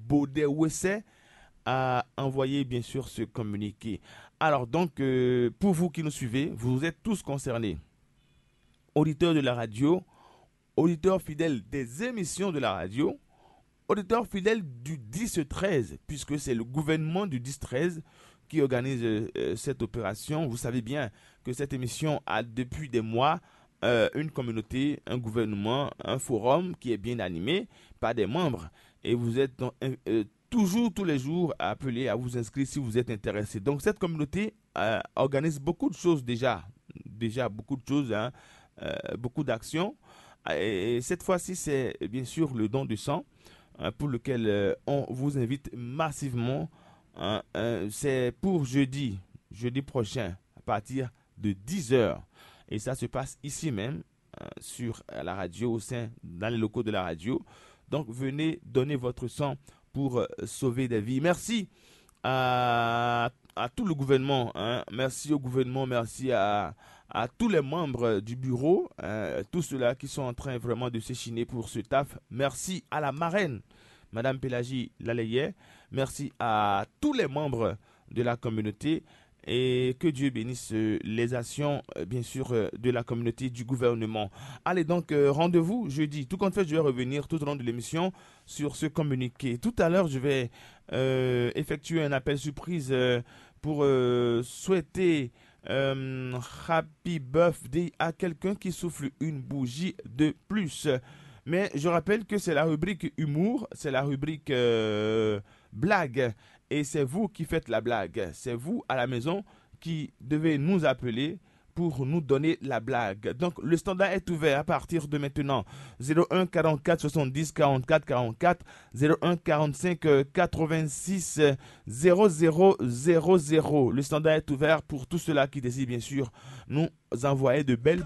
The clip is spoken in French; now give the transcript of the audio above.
Baudé-Wessé a envoyé bien sûr ce communiqué. Alors donc, pour vous qui nous suivez, vous êtes tous concernés. Auditeurs de la radio, auditeurs fidèles des émissions de la radio, auditeurs fidèles du 10-13, puisque c'est le gouvernement du 10-13 qui organise cette opération. Vous savez bien que cette émission a depuis des mois une communauté, un gouvernement, un forum qui est bien animé par des membres. Et vous êtes donc, toujours, tous les jours, appelés à vous inscrire si vous êtes intéressé. Donc cette communauté organise beaucoup de choses déjà beaucoup de choses, hein, beaucoup d'actions. Et cette fois-ci, c'est bien sûr le don de sang pour lequel on vous invite massivement. Hein. C'est pour jeudi prochain, à partir de 10 heures. Et ça se passe ici même, sur la radio, dans les locaux de la radio. Donc venez donner votre sang pour sauver des vies. Merci à tout le gouvernement. Hein. Merci au gouvernement, merci à tous les membres du bureau, tous ceux-là qui sont en train vraiment de s'échiner pour ce taf. Merci à la marraine, Madame Pélagie Lalayet. Merci à tous les membres de la communauté et que Dieu bénisse les actions, bien sûr, de la communauté, du gouvernement. Allez donc, rendez-vous jeudi. Tout compte fait, je vais revenir tout au long de l'émission sur ce communiqué. Tout à l'heure, je vais effectuer un appel surprise pour souhaiter Happy Birthday à quelqu'un qui souffle une bougie de plus. Mais je rappelle que c'est la rubrique humour, c'est la rubrique blague. Et c'est vous qui faites la blague. C'est vous à la maison qui devez nous appeler pour nous donner la blague. Donc le standard est ouvert à partir de maintenant. 01 44 70 44 44, 01 45 86 00 00. Le standard est ouvert pour tous ceux-là qui désirent bien sûr nous envoyer de belles